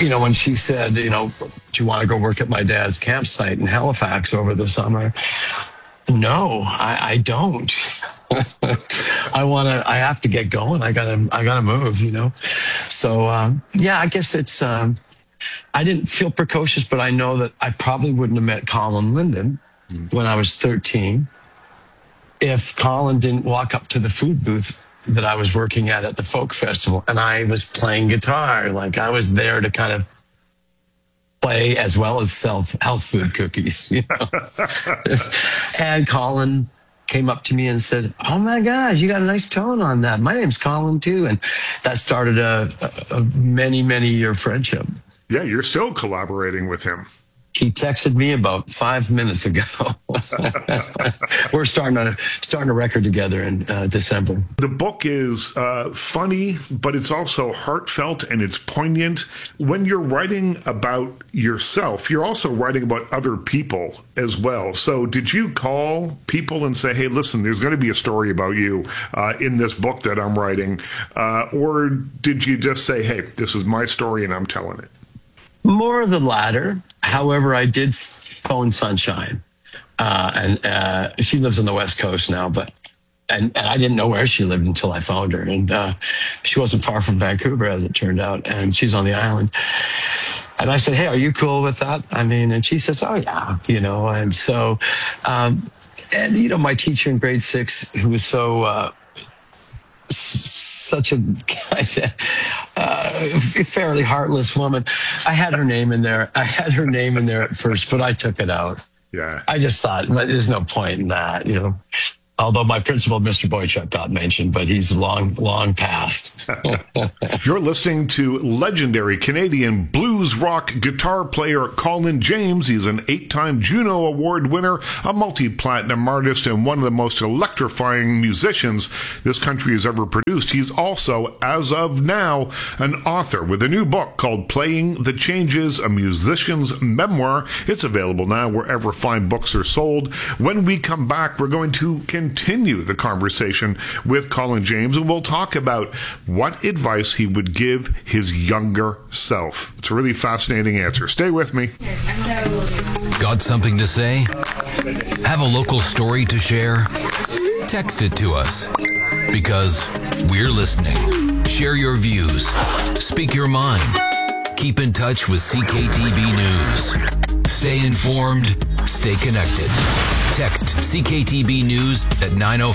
when she said, do you want to go work at my dad's campsite in Halifax over the summer? No, I don't. I have to get going. I gotta move, So, I guess it's, I didn't feel precocious, but I know that I probably wouldn't have met Colin Linden when I was 13 if Colin didn't walk up to the food booth that I was working at the folk festival, and I was playing guitar. Like, I was there to kind of play as well as sell health food cookies, And Colin came up to me and said, "Oh my gosh, you got a nice tone on that. My name's Colin too." And that started a many, many year friendship. Yeah, you're still collaborating with him. He texted me about 5 minutes ago. We're starting a record together in December. The book is funny, but it's also heartfelt and it's poignant. When you're writing about yourself, you're also writing about other people as well. So did you call people and say, hey, listen, there's going to be a story about you in this book that I'm writing? Or did you just say, hey, this is my story and I'm telling it? More of the latter. However, I did phone Sunshine, and she lives on the West Coast now, and I didn't know where she lived until I found her, and she wasn't far from Vancouver, as it turned out, and she's on the island. And I said, hey, are you cool with that? And she says, oh, yeah, and so, my teacher in grade 6, who was so, such a fairly heartless woman. I had her name in there. At first, but I took it out. Yeah. I just thought, there's no point in that, Although my principal, Mr. Boychuk, got mentioned, but he's long past. You're listening to legendary Canadian blues rock guitar player Colin James. He's an 8-time Juno Award winner, a multi-platinum artist, and one of the most electrifying musicians this country has ever produced. He's also, as of now, an author with a new book called Playing the Changes, a musician's memoir. It's available now wherever fine books are sold. When we come back, we're going to continue the conversation with Colin James, and we'll talk about what advice he would give his younger self. It's a really fascinating answer. Stay with me. Got something to say? Have a local story to share? Text it to us, because we're listening. Share your views. Speak your mind. Keep in touch with CKTB News. Stay informed. Stay connected. Text CKTB News at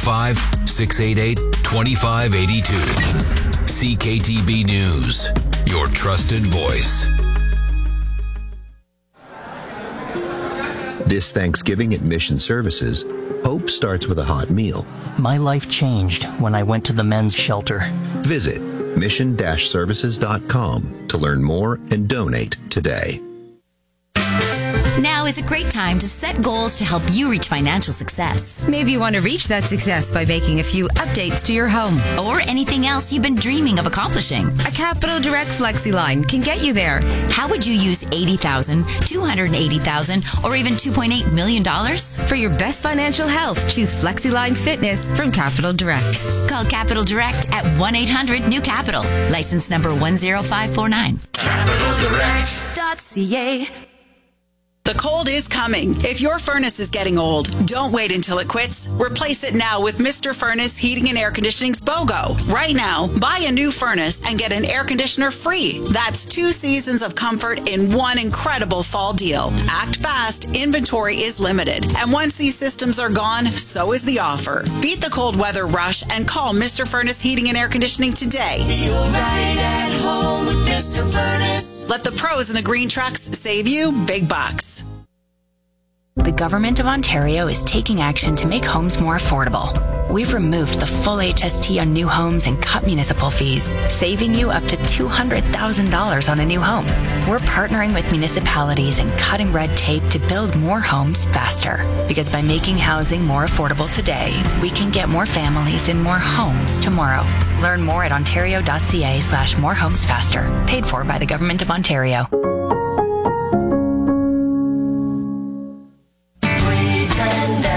905-688-2582. CKTB News, your trusted voice. This Thanksgiving at Mission Services, hope starts with a hot meal. My life changed when I went to the men's shelter. Visit mission-services.com to learn more and donate today. Now is a great time to set goals to help you reach financial success. Maybe you want to reach that success by making a few updates to your home. Or anything else you've been dreaming of accomplishing. A Capital Direct FlexiLine can get you there. How would you use $80,000, $280,000, or even $2.8 million? For your best financial health, choose FlexiLine Fitness from Capital Direct. Call Capital Direct at 1-800-NEW-CAPITAL. License number 10549. CapitalDirect.ca. The cold is coming. If your furnace is getting old, don't wait until it quits. Replace it now with Mr. Furnace Heating and Air Conditioning's BOGO. Right now, buy a new furnace and get an air conditioner free. That's 2 seasons of comfort in one incredible fall deal. Act fast. Inventory is limited. And once these systems are gone, so is the offer. Beat the cold weather rush and call Mr. Furnace Heating and Air Conditioning today. Feel right at home with Mr. Furnace. Let the pros in the green trucks save you big bucks. The Government of Ontario is taking action to make homes more affordable. We've removed the full HST on new homes and cut municipal fees, saving you up to $200,000 on a new home. We're partnering with municipalities and cutting red tape to build more homes faster. Because by making housing more affordable today, we can get more families in more homes tomorrow. Learn more at ontario.ca/morehomesfaster. Paid for by the Government of Ontario. Hi,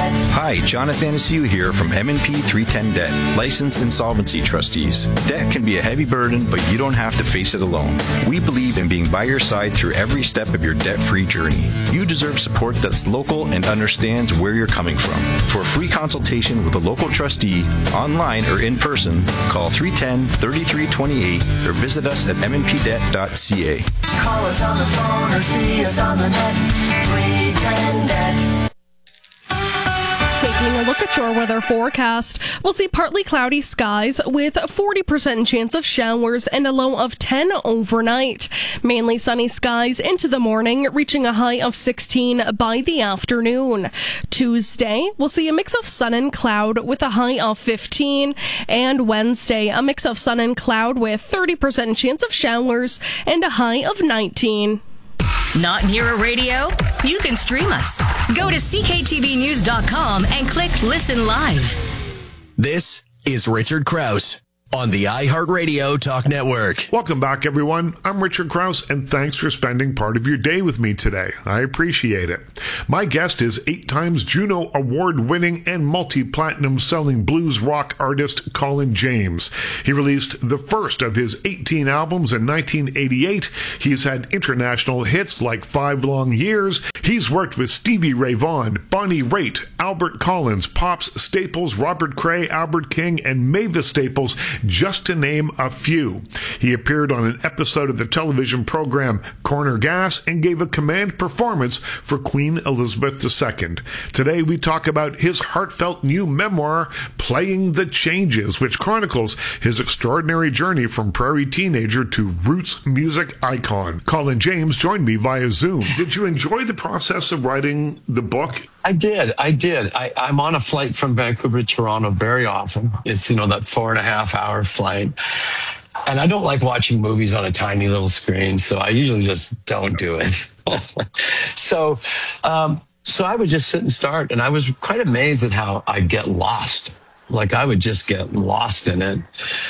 Hi, John Athanasiou here from M&P 310 Debt, licensed insolvency trustees. Debt can be a heavy burden, but you don't have to face it alone. We believe in being by your side through every step of your debt-free journey. You deserve support that's local and understands where you're coming from. For a free consultation with a local trustee, online or in person, call 310-3328 or visit us at mnpdebt.ca. Call us on the phone or see us on the net. 310 Debt. Taking a look at your weather forecast, we'll see partly cloudy skies with a 40% chance of showers and a low of 10 overnight. Mainly sunny skies into the morning, reaching a high of 16 by the afternoon. Tuesday, we'll see a mix of sun and cloud with a high of 15. And Wednesday, a mix of sun and cloud with 30% chance of showers and a high of 19. Not near a radio? You can stream us. Go to cktvnews.com and click Listen Live. This is Richard Krause on the iHeartRadio Talk Network. Welcome back, everyone. I'm Richard Krause, and thanks for spending part of your day with me today. I appreciate it. My guest is 8 times Juno Award-winning and multi-platinum selling blues rock artist Colin James. He released the first of his 18 albums in 1988. He's had international hits like 5 Long Years. He's worked with Stevie Ray Vaughan, Bonnie Raitt, Albert Collins, Pops Staples, Robert Cray, Albert King, and Mavis Staples, just to name a few. He appeared on an episode of the television program Corner Gas and gave a command performance for Queen Elizabeth II. Today we talk about his heartfelt new memoir, Playing the Changes, which chronicles his extraordinary journey from prairie teenager to roots music icon. Colin James joined me via Zoom. Did you enjoy the process of writing the book? I did. I'm on a flight from Vancouver to Toronto very often. It's, that 4.5-hour flight. And I don't like watching movies on a tiny little screen, so I usually just don't do it. So I would just sit and start, and I was quite amazed at how I'd get lost. Like I would just get lost in it.